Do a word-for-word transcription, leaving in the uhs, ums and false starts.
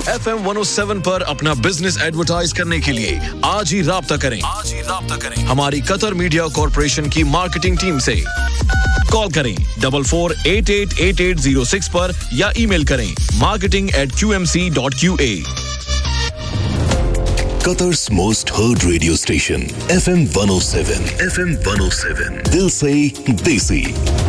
F M one O seven पर अपना business advertise करने के लिए आज ही राब्ता करें आज ही राब्ता करें हमारी कतर मीडिया कॉर्पोरेशन की मार्केटिंग टीम से। कॉल करें double four eight eight eight eight zero six पर या ईमेल करें marketing eight Q M C dot Q A. Qatar's most heard radio station, F M one oh seven. F M one oh seven. Dil se Desi.